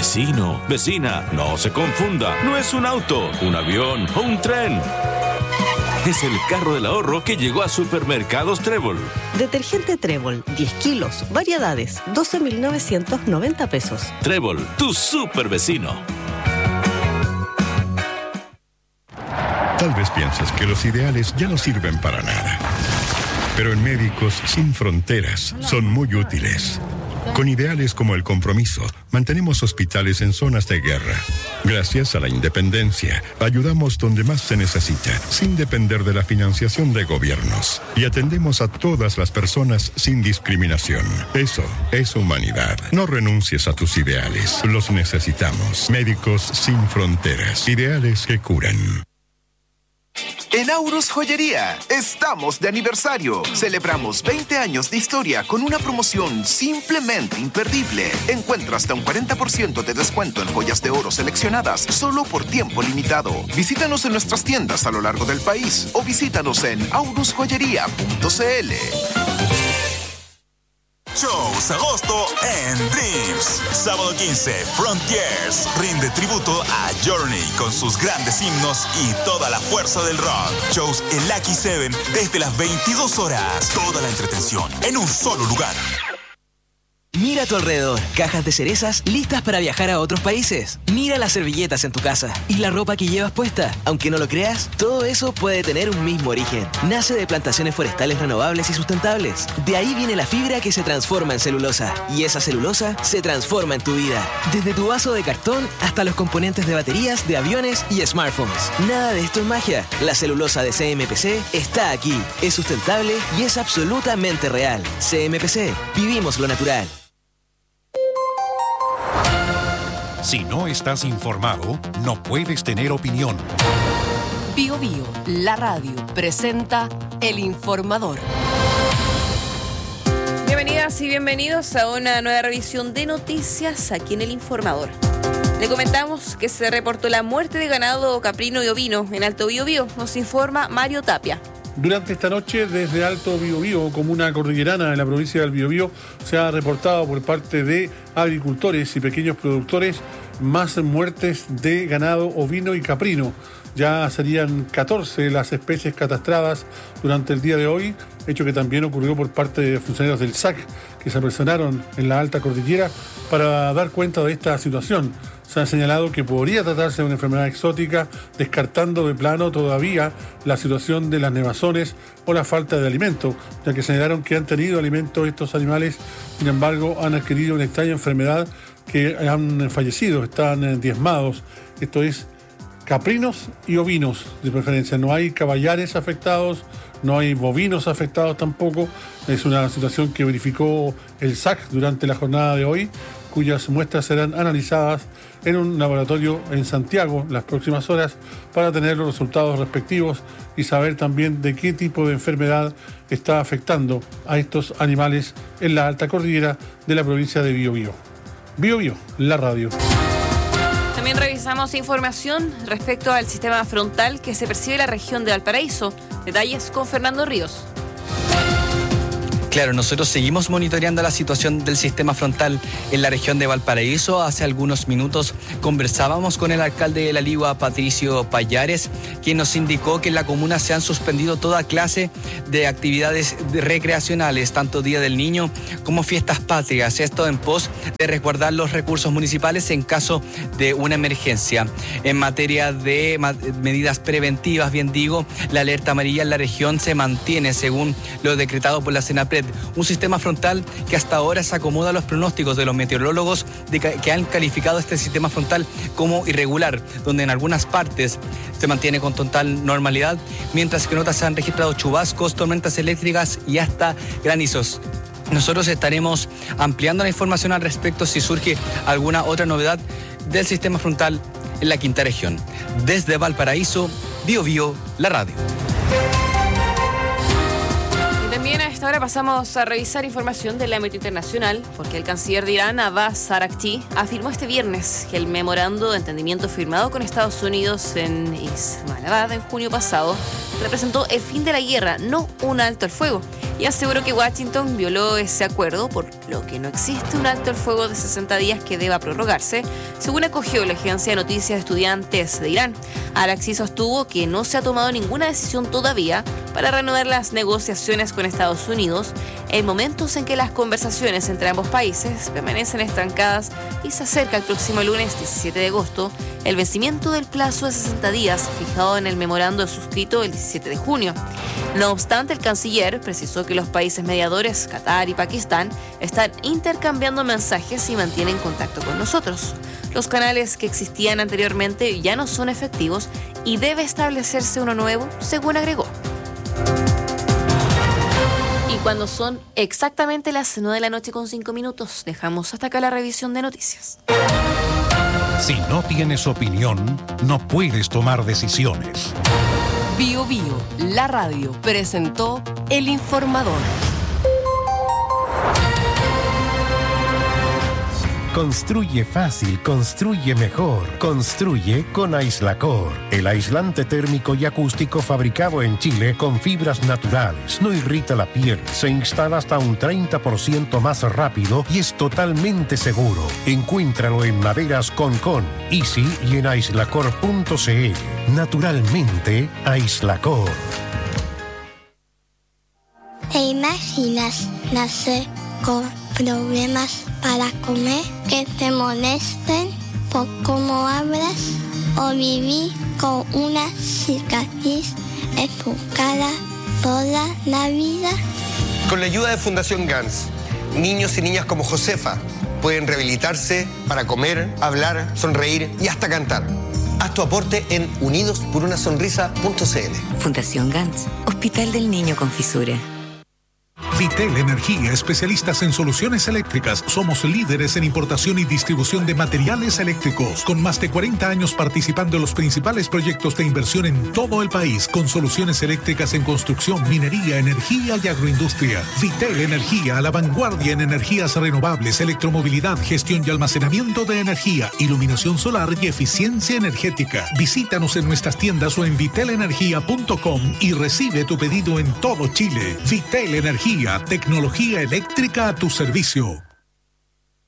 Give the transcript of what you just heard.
Vecino, vecina, no se confunda. No es un auto, un avión o un tren. Es el carro del ahorro que llegó a Supermercados Trébol. Detergente Trébol, 10 kilos, variedades, 12.990 pesos. Trébol, tu super vecino. Tal vez pienses que los ideales ya no sirven para nada. Pero en Médicos Sin Fronteras son muy útiles. Con ideales como el compromiso, mantenemos hospitales en zonas de guerra. Gracias a la independencia, ayudamos donde más se necesita, sin depender de la financiación de gobiernos. Y atendemos a todas las personas sin discriminación. Eso es humanidad. No renuncies a tus ideales. Los necesitamos. Médicos Sin Fronteras. Ideales que curan. En Aurus Joyería estamos de aniversario. Celebramos 20 años de historia con una promoción simplemente imperdible. Encuentra hasta un 40% de descuento en joyas de oro seleccionadas solo por tiempo limitado. Visítanos en nuestras tiendas a lo largo del país o visítanos en aurusjoyería.cl. Shows agosto en Dreams. Sábado 15, Frontiers rinde tributo a Journey con sus grandes himnos y toda la fuerza del rock. Shows en Lucky 7 desde las 22 horas. Toda la entretención en un solo lugar. Mira a tu alrededor, cajas de cerezas listas para viajar a otros países. Mira las servilletas en tu casa y la ropa que llevas puesta. Aunque no lo creas, todo eso puede tener un mismo origen. Nace de plantaciones forestales renovables y sustentables. De ahí viene la fibra que se transforma en celulosa. Y esa celulosa se transforma en tu vida. Desde tu vaso de cartón hasta los componentes de baterías, de aviones y smartphones. Nada de esto es magia. La celulosa de CMPC está aquí. Es sustentable y es absolutamente real. CMPC, vivimos lo natural. Si no estás informado, no puedes tener opinión. Bio Bio, la radio, presenta El Informador. Bienvenidas y bienvenidos a una nueva revisión de noticias aquí en El Informador. Le comentamos que se reportó la muerte de ganado caprino y ovino en Alto Biobío. Nos informa Mario Tapia. Durante esta noche, desde Alto Biobío, comuna cordillerana en la provincia del Biobío, se ha reportado por parte de agricultores y pequeños productores más muertes de ganado ovino y caprino. Ya serían 14 las especies catastradas durante el día de hoy, hecho que también ocurrió por parte de funcionarios del SAC, que se apersonaron en la alta cordillera para dar cuenta de esta situación. Se ha señalado que podría tratarse de una enfermedad exótica, descartando de plano todavía la situación de las nevazones o la falta de alimento, ya que señalaron que han tenido alimento estos animales, sin embargo han adquirido una extraña enfermedad que han fallecido, están diezmados. Esto es caprinos y ovinos de preferencia. No hay caballares afectados, no hay bovinos afectados tampoco. Es una situación que verificó el SAC durante la jornada de hoy, cuyas muestras serán analizadas en un laboratorio en Santiago las próximas horas para tener los resultados respectivos y saber también de qué tipo de enfermedad está afectando a estos animales en la alta cordillera de la provincia de Biobío. Biobío, la radio. También revisamos información respecto al sistema frontal que se percibe en la región de Valparaíso. Detalles con Fernando Ríos. Claro, nosotros seguimos monitoreando la situación del sistema frontal en la región de Valparaíso. Hace algunos minutos conversábamos con el alcalde de La Ligua, Patricio Payares, quien nos indicó que en la comuna se han suspendido toda clase de actividades recreacionales, tanto Día del Niño como fiestas patrias. Esto en pos de resguardar los recursos municipales en caso de una emergencia. En materia de medidas preventivas, bien digo, la alerta amarilla en la región se mantiene según lo decretado por la Senapred. Un sistema frontal que hasta ahora se acomoda a los pronósticos de los meteorólogos que han calificado este sistema frontal como irregular, donde en algunas partes se mantiene con total normalidad, mientras que en otras se han registrado chubascos, tormentas eléctricas y hasta granizos. Nosotros estaremos ampliando la información al respecto si surge alguna otra novedad del sistema frontal en la quinta región. Desde Valparaíso, Bio Bio, la radio. También a esta hora pasamos a revisar información del ámbito internacional, porque el canciller de Irán, Abbas Araghchi, afirmó este viernes que el memorando de entendimiento firmado con Estados Unidos en Islamabad en junio pasado representó el fin de la guerra, no un alto al fuego. y aseguró que Washington violó ese acuerdo, por lo que no existe un alto el fuego de 60 días que deba prorrogarse, según acogió la agencia de noticias de estudiantes de Irán. Al-Aqsi sostuvo que no se ha tomado ninguna decisión todavía para reanudar las negociaciones con Estados Unidos en momentos en que las conversaciones entre ambos países permanecen estancadas y se acerca el próximo lunes 17 de agosto el vencimiento del plazo de 60 días fijado en el memorando suscrito el 17 de junio. No obstante, el canciller precisó que los países mediadores, Qatar y Pakistán, están intercambiando mensajes y mantienen contacto con nosotros. Los canales que existían anteriormente ya no son efectivos y debe establecerse uno nuevo, según agregó. Y cuando son exactamente las 9 de la noche con 5 minutos, dejamos hasta acá la revisión de noticias. Si no tienes opinión, no puedes tomar decisiones. Bio Bio, la radio, presentó El Informador. Construye fácil, construye mejor. Construye con Aislacor, el aislante térmico y acústico fabricado en Chile con fibras naturales. No irrita la piel, se instala hasta un 30% más rápido y es totalmente seguro. Encuéntralo en Maderas Concon, Easy y en aislacor.cl. Naturalmente, Aislacor. ¿Te imaginas nacer con problemas para comer, que te molesten por cómo hablas o vivir con una cicatriz en tu cara toda la vida? Con la ayuda de Fundación GANS, niños y niñas como Josefa pueden rehabilitarse para comer, hablar, sonreír y hasta cantar. Haz tu aporte en unidosporunasonrisa.cl. Fundación GANS, Hospital del Niño con Fisura. Vitel Energía, especialistas en soluciones eléctricas. Somos líderes en importación y distribución de materiales eléctricos, con más de 40 años participando en los principales proyectos de inversión en todo el país, con soluciones eléctricas en construcción, minería, energía y agroindustria. Vitel Energía, a la vanguardia en energías renovables, electromovilidad, gestión y almacenamiento de energía, iluminación solar y eficiencia energética. Visítanos en nuestras tiendas o en vitelenergia.com y recibe tu pedido en todo Chile. Vitel Energía, tecnología eléctrica a tu servicio.